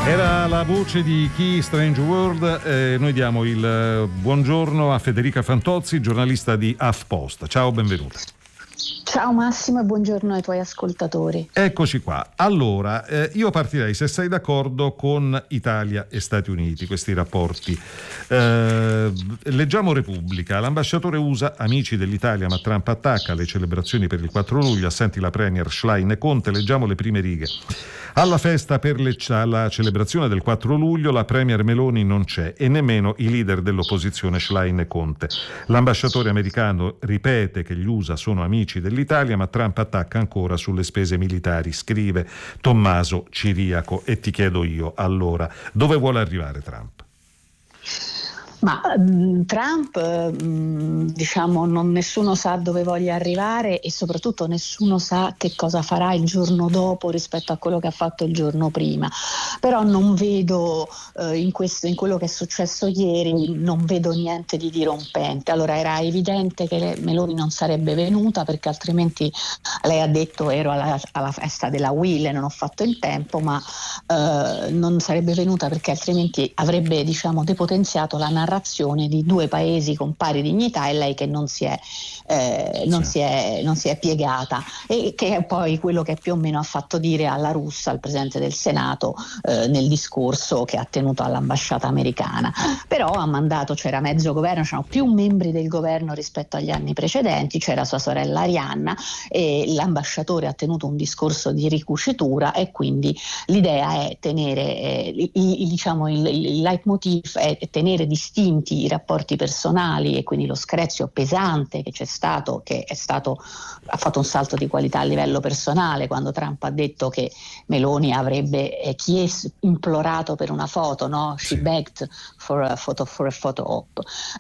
Era la voce di Key Strange World. Noi diamo il buongiorno a Federica Fantozzi, giornalista di HuffPost. Ciao, benvenuta. Ciao Massimo e buongiorno ai tuoi ascoltatori. Eccoci qua. Allora, io partirei, se sei d'accordo, con Italia e Stati Uniti, questi rapporti. Leggiamo Repubblica. L'ambasciatore USA, amici dell'Italia, ma Trump attacca le celebrazioni per il 4 luglio, assenti la premier Schlein e Conte. Leggiamo le prime righe. Alla festa per la celebrazione del 4 luglio la premier Meloni non c'è e nemmeno i leader dell'opposizione Schlein e Conte. L'ambasciatore americano ripete che gli USA sono amici dell'Italia, ma Trump attacca ancora sulle spese militari, scrive Tommaso Ciriaco. E ti chiedo io, allora, dove vuole arrivare Trump? Ma Trump, diciamo, nessuno sa dove voglia arrivare e soprattutto nessuno sa che cosa farà il giorno dopo rispetto a quello che ha fatto il giorno prima. Però non vedo in quello che è successo ieri, non vedo niente di dirompente. Allora, era evidente che Meloni non sarebbe venuta perché altrimenti, lei ha detto, ero alla festa della Will e non ho fatto in tempo, ma non sarebbe venuta perché altrimenti avrebbe, diciamo, depotenziato la narrazione di due paesi con pari dignità e lei che non si è piegata, e che è poi quello che più o meno ha fatto dire alla Russa, al presidente del Senato, nel discorso che ha tenuto all'ambasciata americana. Però ha mandato, c'era mezzo governo, c'erano più membri del governo rispetto agli anni precedenti, c'era sua sorella Arianna e l'ambasciatore ha tenuto un discorso di ricucitura e quindi l'idea è tenere il leitmotiv è tenere distinti i rapporti personali e quindi lo screzio pesante che c'è stato, ha fatto un salto di qualità a livello personale quando Trump ha detto che Meloni avrebbe implorato per una foto, no? She begged for a photo op.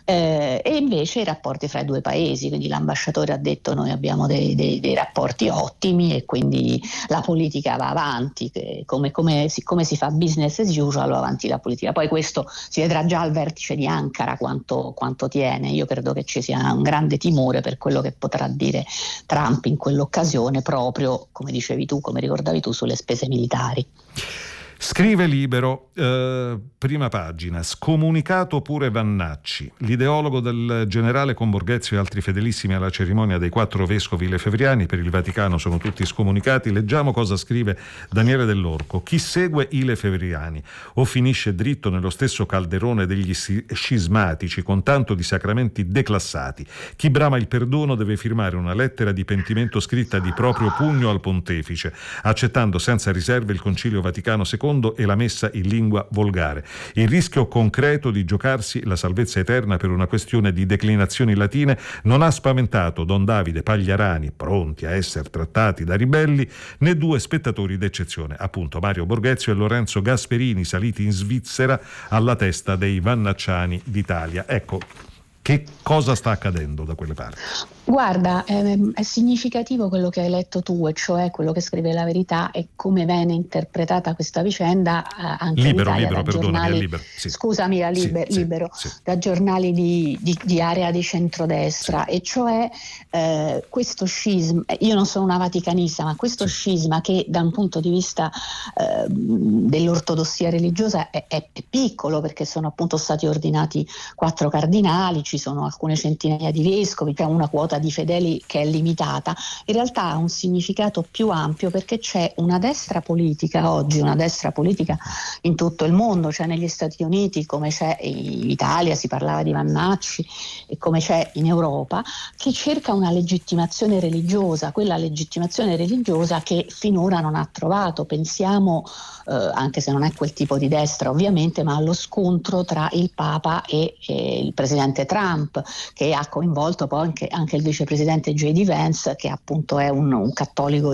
E invece i rapporti fra i due paesi, quindi l'ambasciatore ha detto noi abbiamo dei rapporti ottimi e quindi la politica va avanti, come si fa business as usual, va avanti la politica. Poi questo si vedrà già al vertice di Ankara quanto tiene. Io credo che ci sia un grande timore per quello che potrà dire Trump in quell'occasione, proprio come dicevi tu, come ricordavi tu, sulle spese militari. Scrive Libero, prima pagina, scomunicato pure Vannacci, l'ideologo del generale con Borghezio e altri fedelissimi alla cerimonia dei 4 vescovi lefebvriani per il Vaticano sono tutti scomunicati. Leggiamo cosa scrive Daniele Dell'Orco. Chi segue i lefebvriani o finisce dritto nello stesso calderone degli scismatici con tanto di sacramenti declassati. Chi brama il perdono deve firmare una lettera di pentimento scritta di proprio pugno al pontefice, accettando senza riserve il Concilio Vaticano II e la messa in lingua volgare. Il rischio concreto di giocarsi la salvezza eterna per una questione di declinazioni latine non ha spaventato Don Davide Pagliarani, pronti a essere trattati da ribelli, né due spettatori d'eccezione, appunto Mario Borghezio e Lorenzo Gasperini, saliti in Svizzera alla testa dei Vannacciani d'Italia. Ecco, che cosa sta accadendo da quelle parti? Guarda, è significativo quello che hai letto tu, e cioè quello che scrive La Verità e come viene interpretata questa vicenda anche Libero, in Italia libero, da perdonami, giornali, Libero. Sì. Scusami, Libero, sì. Da giornali di area di centrodestra, e cioè questo scisma, io non sono una vaticanista, ma questo scisma che da un punto di vista dell'ortodossia religiosa è piccolo, perché sono appunto stati ordinati 4 cardinali, ci sono alcune centinaia di vescovi, c'è una quota di fedeli che è limitata. In realtà ha un significato più ampio, perché c'è una destra politica oggi, una destra politica in tutto il mondo, cioè negli Stati Uniti come c'è in Italia, si parlava di Vannacci, e come c'è in Europa, che cerca una legittimazione religiosa, quella legittimazione religiosa che finora non ha trovato. Pensiamo, anche se non è quel tipo di destra ovviamente, ma allo scontro tra il Papa e il presidente Trump, che ha coinvolto poi anche il vicepresidente J.D. Vance, che appunto è un cattolico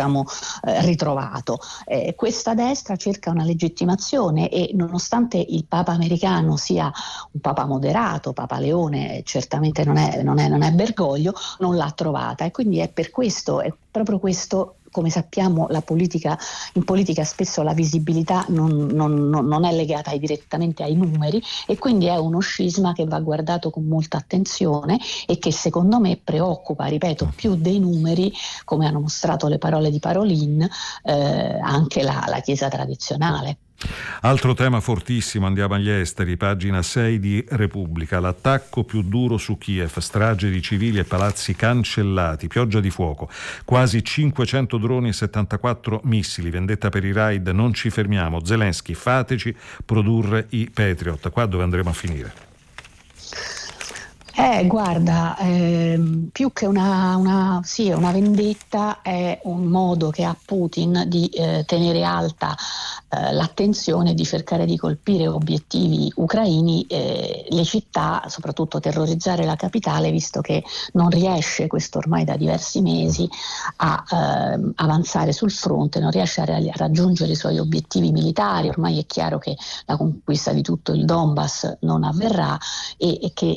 ritrovato. Questa destra cerca una legittimazione e nonostante il Papa americano sia un Papa moderato, Papa Leone certamente non è Bergoglio, non l'ha trovata, e quindi è proprio questo. Come sappiamo, in politica spesso la visibilità non è legata direttamente ai numeri, e quindi è uno scisma che va guardato con molta attenzione e che secondo me preoccupa, ripeto, più dei numeri, come hanno mostrato le parole di Parolin, anche la Chiesa tradizionale. Altro tema fortissimo, andiamo agli esteri, pagina 6 di Repubblica, l'attacco più duro su Kiev, strage di civili e palazzi cancellati, pioggia di fuoco, quasi 500 droni e 74 missili, vendetta per i raid, non ci fermiamo, Zelensky, fateci produrre i Patriot, qua dove andremo a finire? Guarda, più che una vendetta, è un modo che ha Putin di tenere alta l'attenzione, di cercare di colpire obiettivi ucraini, le città, soprattutto terrorizzare la capitale, visto che non riesce, questo ormai da diversi mesi, a avanzare sul fronte, non riesce a raggiungere i suoi obiettivi militari. Ormai è chiaro che la conquista di tutto il Donbass non avverrà e che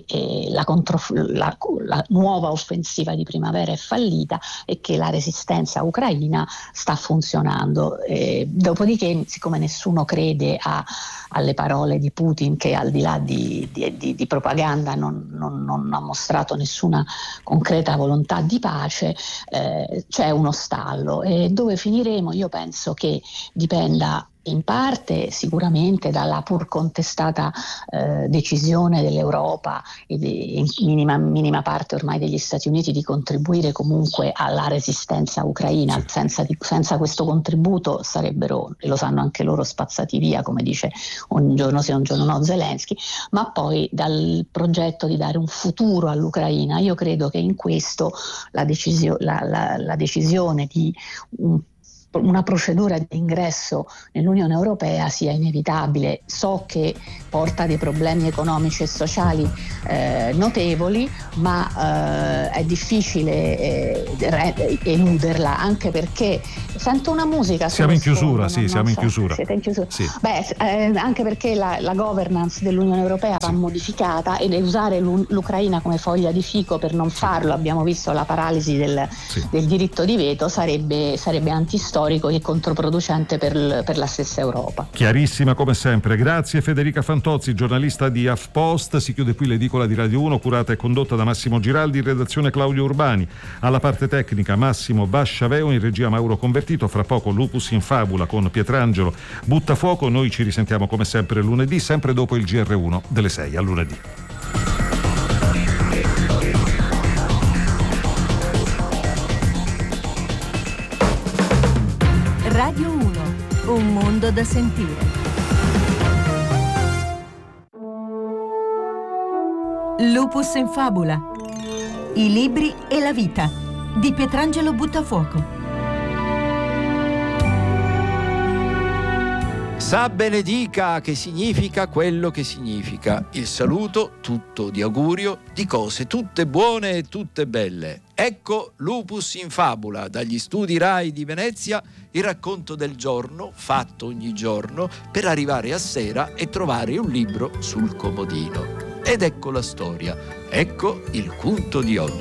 la nuova offensiva di primavera è fallita e che la resistenza ucraina sta funzionando. Dopodiché, siccome nessuno crede alle parole di Putin, che al di là di propaganda non ha mostrato nessuna concreta volontà di pace, c'è uno stallo. E dove finiremo? Io penso che dipenda in parte sicuramente dalla pur contestata decisione dell'Europa e in minima parte ormai degli Stati Uniti di contribuire comunque alla resistenza ucraina. Senza questo contributo sarebbero, e lo sanno anche loro, spazzati via, come dice un giorno sì un giorno no Zelensky, ma poi dal progetto di dare un futuro all'Ucraina. Io credo che in questo la decisione di una procedura di ingresso nell'Unione Europea sia inevitabile. So che porta dei problemi economici e sociali notevoli, ma è difficile eluderla, anche perché sento una musica. Siamo in chiusura, siamo in chiusura. Siete in chiusura? Sì. Anche perché la governance dell'Unione Europea va modificata, ed usare l'Ucraina come foglia di fico per non farlo, abbiamo visto la paralisi del diritto di veto, sarebbe antistorico e controproducente per la stessa Europa. Chiarissima come sempre. Grazie Federica Fantozzi, giornalista di HuffPost. Si chiude qui l'edicola di Radio 1, curata e condotta da Massimo Giraldi, in redazione Claudio Urbani, alla parte tecnica Massimo Basciaveo, in regia Mauro Convertito. Fra poco Lupus in Fabula con Pietrangelo Buttafuoco. Noi ci risentiamo come sempre lunedì, sempre dopo il GR1 delle 6. A lunedì. Radio 1, un mondo da sentire. Lupus in Fabula, i libri e la vita di Pietrangelo Buttafuoco. Sa benedica, che significa quello che significa. Il saluto tutto di augurio di cose tutte buone e tutte belle. Ecco Lupus in Fabula, dagli studi Rai di Venezia, il racconto del giorno, fatto ogni giorno, per arrivare a sera e trovare un libro sul comodino. Ed ecco la storia, ecco il punto di oggi.